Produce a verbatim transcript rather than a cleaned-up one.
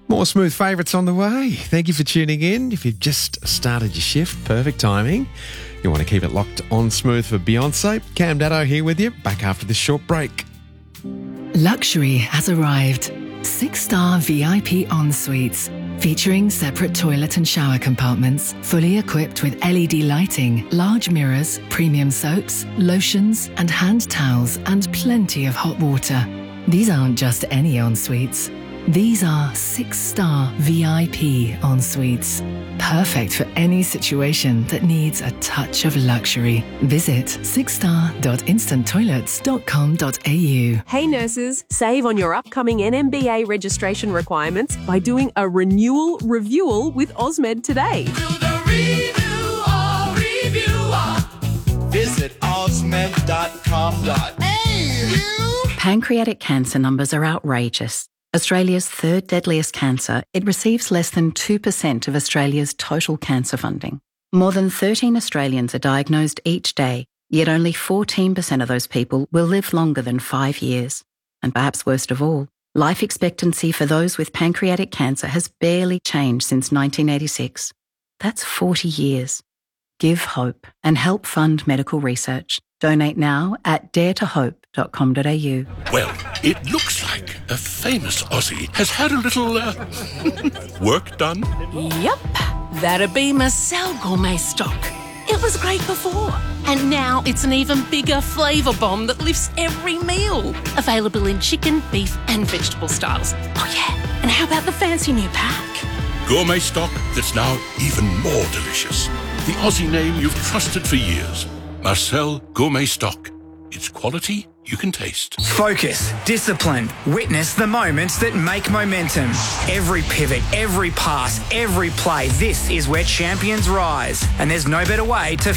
More Smooth favourites on the way. Thank you for tuning in. If you've just started your shift, perfect timing. You want to keep it locked on Smooth for Beyonce. Cam Datto here with you, back after this short break. Luxury has arrived. Six-star V I P en-suites, featuring separate toilet and shower compartments, fully equipped with L E D lighting, large mirrors, premium soaps, lotions and hand towels, and plenty of hot water. These aren't just any en-suites. These are six-star V I P en-suites. Perfect for any situation that needs a touch of luxury. Visit six star dot instant toilets dot com dot a u. Hey nurses, save on your upcoming N M B A registration requirements by doing a renewal reviewal with Osmed today. Do the renewal reviewer. Visit osmed dot com dot a u. Pancreatic cancer numbers are outrageous. Australia's third deadliest cancer, it receives less than two percent of Australia's total cancer funding. More than thirteen Australians are diagnosed each day, yet only fourteen percent of those people will live longer than five years. And perhaps worst of all, life expectancy for those with pancreatic cancer has barely changed since nineteen eighty-six. That's forty years. Give hope and help fund medical research. Donate now at dare to hope dot com dot a u. Well, it looks like a famous Aussie has had a little uh, work done. Yep, that'd be Marcel Gourmet Stock. It was great before, and now it's an even bigger flavour bomb that lifts every meal. Available in chicken, beef and vegetable styles. Oh yeah, and how about the fancy new pack? Gourmet stock that's now even more delicious. The Aussie name you've trusted for years. Marcel Gourmet Stock. It's quality you can taste. Focus, discipline, witness the moments that make momentum. Every pivot, every pass, every play, this is where champions rise. And there's no better way to